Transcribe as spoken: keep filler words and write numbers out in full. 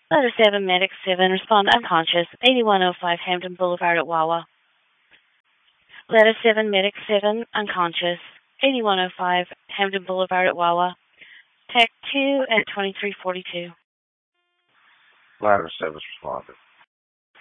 Letter seven, Medic seven, respond unconscious, eighty-one oh five Hampton Boulevard at Wawa. Letter seven, Medic seven, unconscious, eighty-one oh five Hampton Boulevard at Wawa. Tech two at twenty-three forty-two. Ladder seven responded.